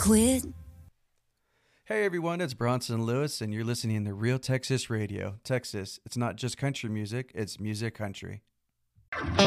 quit. Hey everyone, it's Bronson Lewis, and you're listening to Real Texas Radio. Texas, it's not just country music, it's music country.